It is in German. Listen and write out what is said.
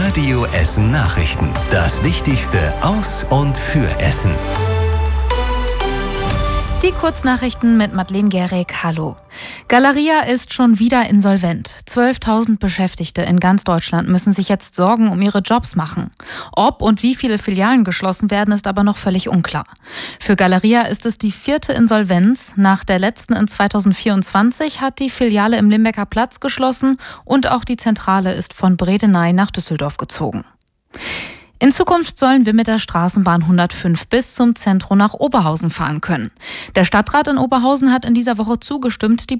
Radio Essen Nachrichten. Das Wichtigste aus und für Essen. Die Kurznachrichten mit Madeleine Gehrig. Hallo. Galeria ist schon wieder insolvent. 12.000 Beschäftigte in ganz Deutschland müssen sich jetzt Sorgen um ihre Jobs machen. Ob und wie viele Filialen geschlossen werden, ist aber noch völlig unklar. Für Galeria ist es die 4. Insolvenz. Nach der letzten in 2024 hat die Filiale im Limbecker Platz geschlossen und auch die Zentrale ist von Bredeney nach Düsseldorf gezogen. In Zukunft sollen wir mit der Straßenbahn 105 bis zum Zentrum nach Oberhausen fahren können. Der Stadtrat in Oberhausen hat in dieser Woche zugestimmt, die